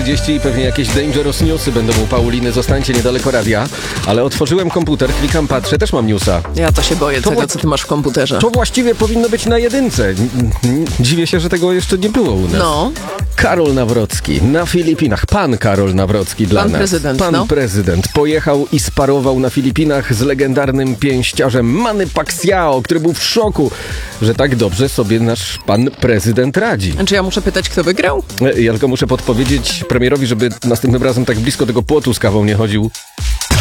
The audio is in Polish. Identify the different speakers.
Speaker 1: 7:30 i pewnie jakieś dangerous newsy będą u Pauliny. Zostańcie niedaleko radia. Ale otworzyłem komputer, klikam, patrzę, też mam newsa.
Speaker 2: Ja to się boję tego, co ty masz w komputerze.
Speaker 1: To właściwie powinno być na jedynce. Dziwię się, że tego jeszcze nie było u nas.
Speaker 2: No.
Speaker 1: Karol Nawrocki na Filipinach. Pan Karol Nawrocki dla
Speaker 2: Pan
Speaker 1: nas.
Speaker 2: prezydent,
Speaker 1: Pan
Speaker 2: no.
Speaker 1: prezydent pojechał i sparował na Filipinach z legendarnym pięściarzem Manny Pacquiao, który był w szoku, że tak dobrze sobie nasz pan prezydent radzi.
Speaker 2: Czy ja muszę pytać, kto wygrał?
Speaker 1: Ja tylko muszę podpowiedzieć premierowi, żeby następnym razem tak blisko tego płotu z kawą nie chodził.